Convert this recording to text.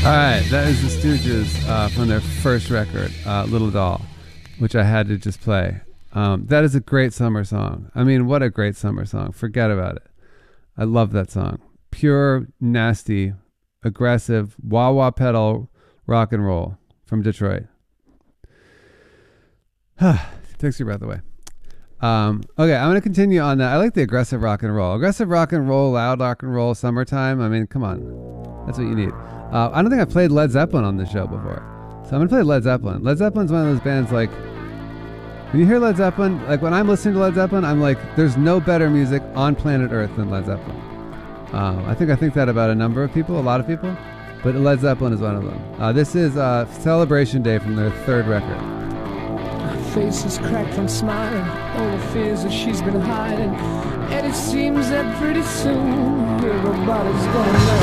right, that is the Stooges from their first record, Little Doll, which I had to just play. That is a great summer song. I mean, what a great summer song. Forget about it. I love that song. Pure, nasty, aggressive, wah-wah pedal rock and roll from Detroit. Takes your breath away. Okay, I'm going to continue on that. I like the aggressive rock and roll. Aggressive rock and roll, loud rock and roll, summertime. I mean, come on. That's what you need. I don't think I've played Led Zeppelin on this show before. So I'm going to play Led Zeppelin. Led Zeppelin's one of those bands, like, when you hear Led Zeppelin, like when I'm listening to Led Zeppelin, I'm like, there's no better music on planet Earth than Led Zeppelin. I think that about a number of people, a lot of people, but Led Zeppelin is one of them. This is Celebration Day from their third record. Her face is cracked from smiling, all the fears that she's been hiding, and it seems that pretty soon everybody's gonna know.